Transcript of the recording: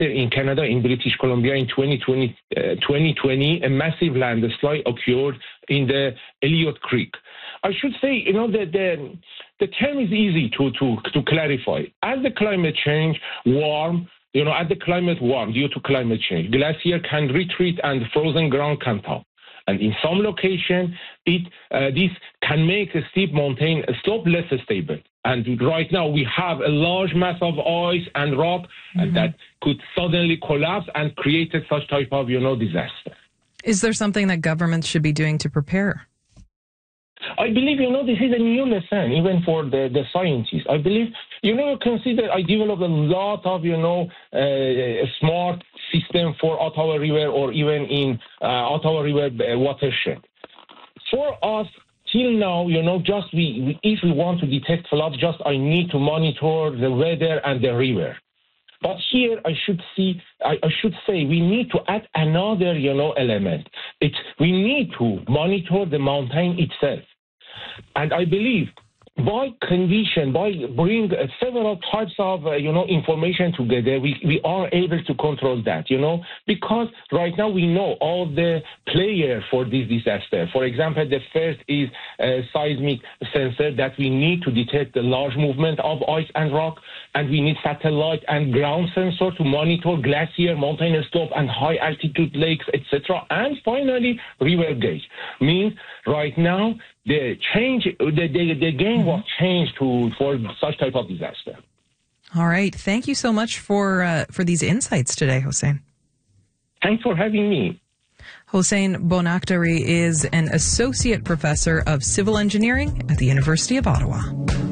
in Canada, in British Columbia in 2020, a massive landslide occurred in the Elliott Creek. I should say, the term is easy to clarify. As the climate change warm, as the climate warm due to climate change, glacier can retreat and frozen ground can thaw. And in some location, this can make a steep mountain slope less stable. And right now, we have a large mass of ice and rock that could suddenly collapse and create such type of, disaster. Is there something that governments should be doing to prepare? I believe, this is a new lesson, even for the scientists. I believe, consider I developed a lot of, a smart system for Ottawa River or even in Ottawa River watershed. For us, till now, just if we want to detect floods, I need to monitor the weather and the river. But here, I should say we need to add another, element. We need to monitor the mountain itself. And I believe by bring several types of, information together, we are able to control that, because right now we know all the players for this disaster. For example, the first is a seismic sensor that we need to detect the large movement of ice and rock, and we need satellite and ground sensor to monitor glacier, mountain slope, and high altitude lakes, etc. And finally, river gauge. Means right now the game was changed for such type of disaster. All right. Thank you so much for these insights today, Hossein. Thanks for having me. Hossein Bonakhtari is an associate professor of civil engineering at the University of Ottawa.